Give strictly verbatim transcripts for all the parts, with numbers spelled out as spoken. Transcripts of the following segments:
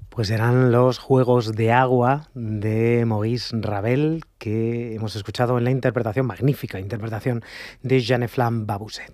Pues eran los Juegos de Agua de Maurice Ravel, que hemos escuchado en la interpretación, magnífica interpretación, de Jeanne-Flamme Babousset.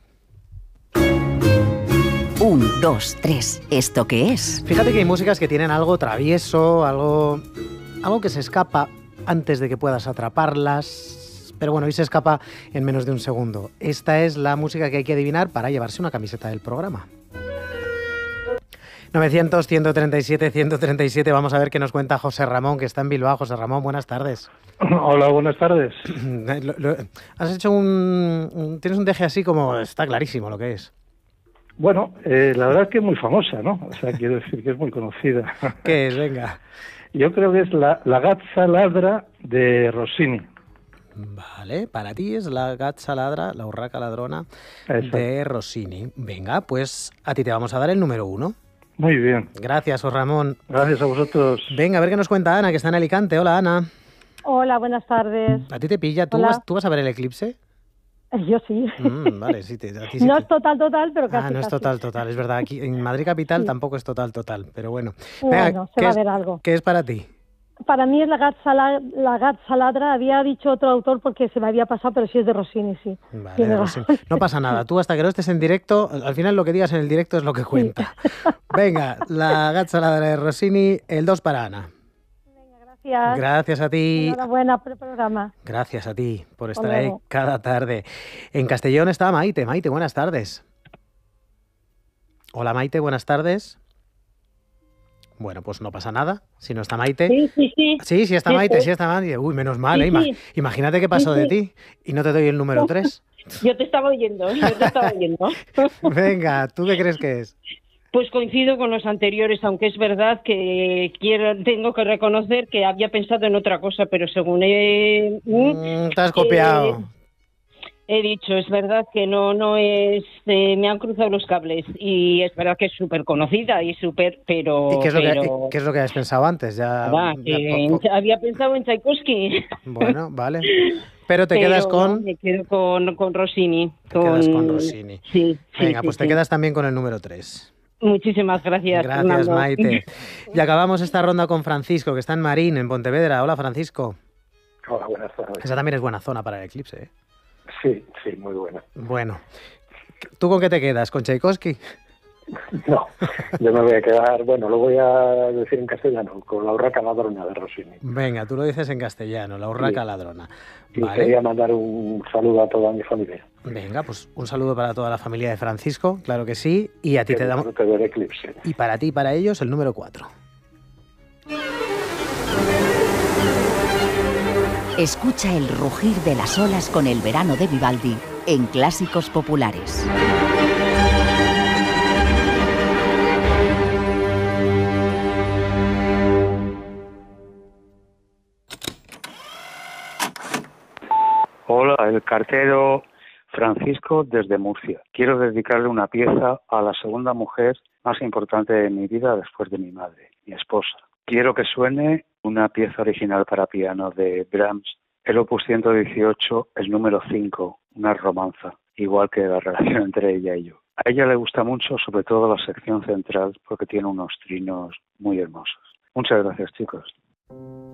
Un, dos, tres. ¿Esto qué es? Fíjate que hay músicas que tienen algo travieso, algo, algo que se escapa antes de que puedas atraparlas. Pero bueno, hoy se escapa en menos de un segundo. Esta es la música que hay que adivinar para llevarse una camiseta del programa. novecientos, ciento treinta y siete, ciento treinta y siete. Vamos a ver qué nos cuenta José Ramón, que está en Bilbao. José Ramón, buenas tardes. Hola, buenas tardes. Lo, lo, has hecho un, un... Tienes un deje así como... Está clarísimo lo que es. Bueno, eh, la verdad es que es muy famosa, ¿no? O sea, quiero decir que es muy conocida. ¿Qué es? Venga. Yo creo que es la, la Gazza Ladra de Rossini. Vale, para ti es la Gazza Ladra, la urraca ladrona. Exacto. De Rossini. Venga, pues a ti te vamos a dar el número uno. Muy bien. Gracias, José Ramón. Gracias a vosotros. Venga, a ver qué nos cuenta Ana, que está en Alicante. Hola, Ana. Hola, buenas tardes. ¿A ti te pilla? ¿Tú, vas, ¿tú vas a ver el eclipse? Yo sí. Mm, vale, sí. Te, a ti sí no te... es total, total, pero casi. Ah, no es casi. total, total. Es verdad, aquí en Madrid capital sí. Tampoco es total, total. Pero bueno. Bueno, Venga, se va es, a ver algo. ¿Qué es para ti? Para mí es la Gazza, la, la Gazza Ladra. Había dicho otro autor porque se me había pasado, pero sí es de Rossini, sí. Vale, de Rossini. No pasa nada. Tú hasta que no estés en directo, al final lo que digas en el directo es lo que cuenta. Sí. Venga, la Gazza Ladra de Rossini, el dos para Ana. Venga, gracias. Gracias a ti. Enhorabuena por el programa. Gracias a ti por estar ahí cada tarde. En Castellón está Maite. Maite, buenas tardes. Hola Maite, buenas tardes. Bueno, pues no pasa nada, si no está Maite. Sí, sí, sí. Sí, sí está sí, Maite, sí. sí está Maite. Uy, menos mal, sí, ¿eh? Sí. Imagínate qué pasó sí, de sí. ti y no te doy el número tres. Yo te estaba oyendo, yo te estaba oyendo. Venga, ¿tú qué crees que es? Pues coincido con los anteriores, aunque es verdad que quiero, tengo que reconocer que había pensado en otra cosa, pero según he... Mm, te has copiado. Eh, He dicho, es verdad que no no es... Eh, me han cruzado los cables y es verdad que es súper conocida y súper... pero ¿Y qué es, lo pero, que, qué es lo que has pensado antes? Ya, nada, ya que po, po. Había pensado en Tchaikovsky. Bueno, vale. Pero te pero quedas con... No, me quedo con, con Rossini. Te con... quedas con Rossini. Sí, Venga, sí, pues sí, te sí. quedas también con el número tres. Muchísimas gracias. Gracias, Fernando. Maite. Y acabamos esta ronda con Francisco, que está en Marín, en Pontevedra. Hola, Francisco. Hola, buenas tardes. Esa también es buena zona para el eclipse, ¿eh? Sí, sí, muy buena. Bueno, ¿tú con qué te quedas? ¿Con Tchaikovsky? No, yo me voy a quedar, bueno, lo voy a decir en castellano, con la urraca ladrona de Rossini. Venga, tú lo dices en castellano, la urraca sí. ladrona. Y vale. quería mandar un saludo a toda mi familia. Venga, pues un saludo para toda la familia de Francisco, claro que sí, y a ti que te damos... del eclipse. Y para ti y para ellos el número cuatro. Escucha el rugir de las olas con el verano de Vivaldi en Clásicos Populares. Hola, el cartero Francisco desde Murcia. Quiero dedicarle una pieza a la segunda mujer más importante de mi vida después de mi madre, mi esposa. Quiero que suene una pieza original para piano de Brahms, el opus ciento dieciocho, el número cinco, una romanza, igual que la relación entre ella y yo. A ella le gusta mucho, sobre todo la sección central, porque tiene unos trinos muy hermosos. Muchas gracias, chicos.